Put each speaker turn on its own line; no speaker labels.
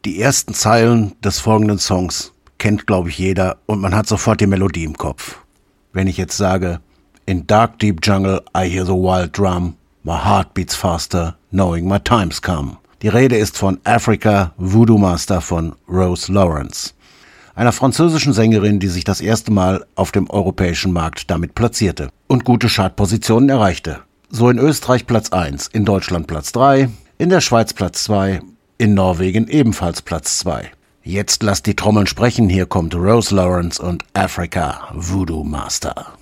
Die ersten Zeilen des folgenden Songs kennt, glaube ich, jeder und man hat sofort die Melodie im Kopf. Wenn ich jetzt sage, in dark deep jungle I hear the wild drum, my heart beats faster, knowing my time's come. Die Rede ist von Africa, Voodoo Master von Rose Lawrence, einer französischen Sängerin, die sich das erste Mal auf dem europäischen Markt damit platzierte und gute Chartpositionen erreichte. So in Österreich Platz 1, in Deutschland Platz 3, in der Schweiz Platz 2, in Norwegen ebenfalls Platz 2. Jetzt lasst die Trommeln sprechen, hier kommt Rose Lawrence und Africa, Voodoo Master.